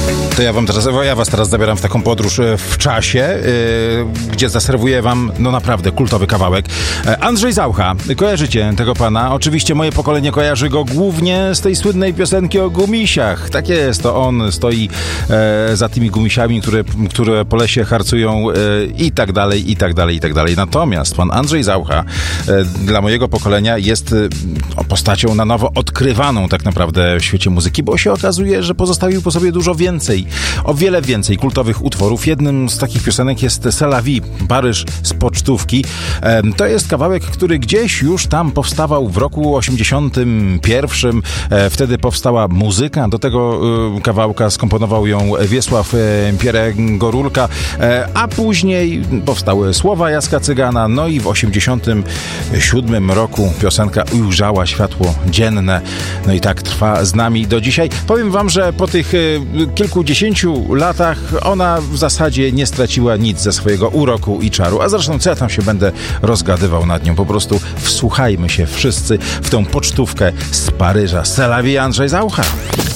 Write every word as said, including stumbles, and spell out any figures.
To ja wam teraz, ja was teraz zabieram w taką podróż w czasie, yy, gdzie zaserwuję wam, no naprawdę, kultowy kawałek. Andrzej Zaucha, kojarzycie tego pana? Oczywiście moje pokolenie kojarzy go głównie z tej słynnej piosenki o gumisiach. Tak jest, to on stoi e, za tymi gumisiami, które, które po lesie harcują e, i tak dalej, i tak dalej, i tak dalej. Natomiast pan Andrzej Zaucha e, dla mojego pokolenia jest e, postacią na nowo odkrywaną tak naprawdę w świecie muzyki, bo się okazuje, że pozostawił po sobie dużo więcej, o wiele więcej kultowych utworów. Jednym z takich piosenek jest C'est la vie, Paryż z pocztówki. E, to jest kawałek, który gdzieś już tam powstawał w roku osiemdziesiątym pierwszym. E, wtedy powstała muzyka. Do tego e, kawałka skomponował ją Wiesław e, Pierre Gorulka, e, a później powstały słowa Jacka Cygana. No i w osiemdziesiątym siódmym roku piosenka ujrzała światło dzienne. No i tak trwa z nami do dzisiaj. Powiem wam, że po tych e, kilkudziesięciu latach ona w zasadzie nie straciła nic ze swojego uroku i czaru. A zresztą co ja tam się będę rozgadywał nad nią? Po prostu wsłuchajmy się wszyscy w tą pocztówkę z Paryża. C'est la vie, Andrzej Zaucha.